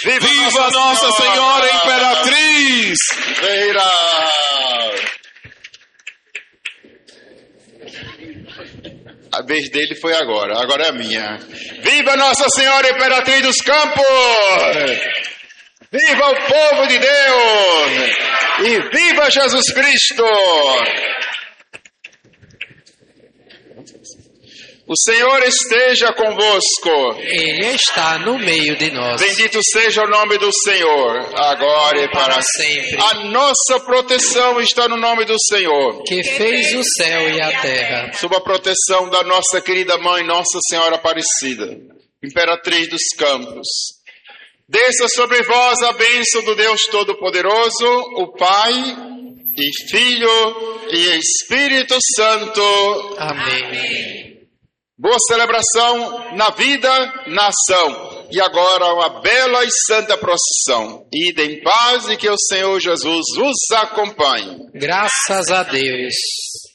Viva Nossa Senhora Imperatriz! A vez dele foi agora é a minha. Viva Nossa Senhora Imperatriz dos Campos! Viva o povo de Deus! E viva Jesus Cristo! O Senhor esteja convosco. Ele está no meio de nós. Bendito seja o nome do Senhor, agora e para sempre. A nossa proteção está no nome do Senhor, que fez o céu e a terra. Sob a proteção da nossa querida mãe, Nossa Senhora Aparecida, Imperatriz dos Campos. Desça sobre vós a bênção do Deus Todo-Poderoso, o Pai, e Filho, e Espírito Santo. Amém. Boa celebração na vida, na ação. E agora uma bela e santa procissão. Ide em paz e que o Senhor Jesus vos acompanhe. Graças a Deus.